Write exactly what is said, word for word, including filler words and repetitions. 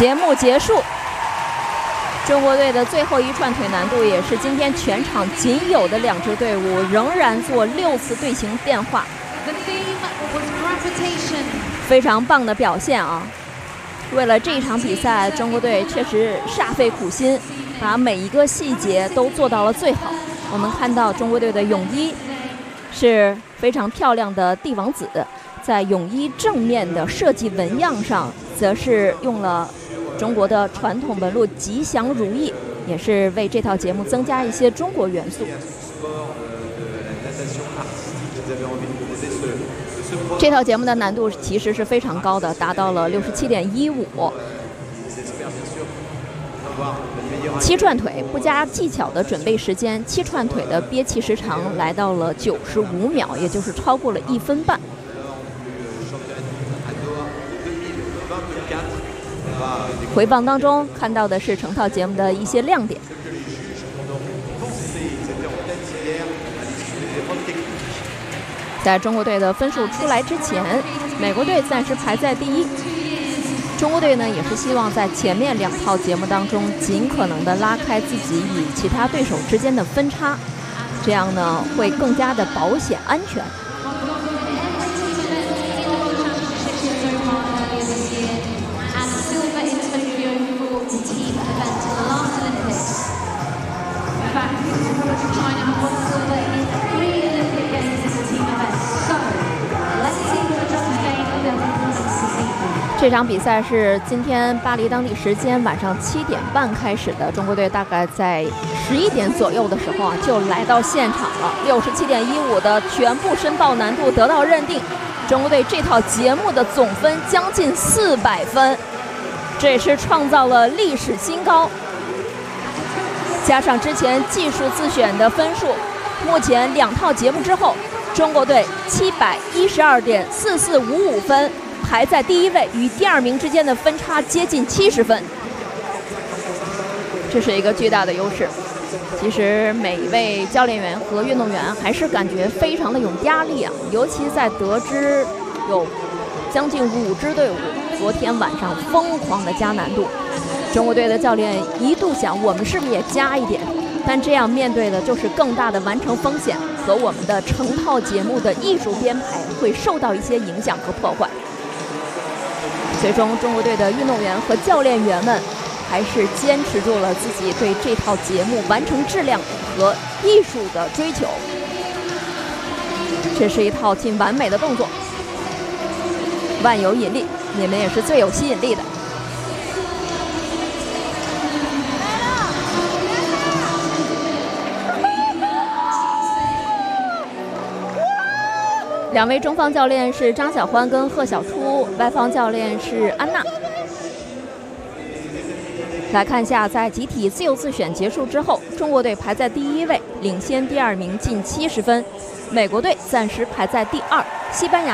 节目结束，中国队的最后一串腿难度也是今天全场仅有的两支队伍仍然做六次队形变化，非常棒的表现啊！为了这一场比赛，中国队确实煞费苦心，把每一个细节都做到了最好。我们看到中国队的泳衣是非常漂亮的帝王紫，在泳衣正面的设计纹样上，则是用了中国的传统纹路吉祥如意，也是为这套节目增加一些中国元素。这套节目的难度其实是非常高的，达到了六十七点一五。七串腿不加技巧的准备时间，七串腿的憋气时长来到了九十五秒，也就是超过了一分半。回放当中看到的是整套节目的一些亮点。在中国队的分数出来之前，美国队暂时排在第一。中国队呢，也是希望在前面两套节目当中尽可能的拉开自己与其他对手之间的分差，这样呢会更加的保险安全。这场比赛是今天巴黎当地时间晚上七点半开始的，中国队大概在十一点左右的时候啊就来到现场了。六十七点一五的全部申报难度得到认定，中国队这套节目的总分将近四百分，这也是创造了历史新高。加上之前技术自选的分数，目前两套节目之后，中国队七百一十二点四四五五分。排在第一位，与第二名之间的分差接近七十分，这是一个巨大的优势。其实每一位教练员和运动员还是感觉非常的有压力啊，尤其在得知有将近五支队伍昨天晚上疯狂的加难度，中国队的教练一度想我们是不是也加一点，但这样面对的就是更大的完成风险和我们的成套节目的艺术编排会受到一些影响和破坏。最终，中国队的运动员和教练员们还是坚持住了自己对这套节目完成质量和艺术的追求。这是一套近完美的动作，万有引力，你们也是最有吸引力的。两位中方教练是张晓欢跟贺晓初，外方教练是安娜。来看一下，在集体自由自选结束之后，中国队排在第一位，领先第二名近七十分；美国队暂时排在第二，西班牙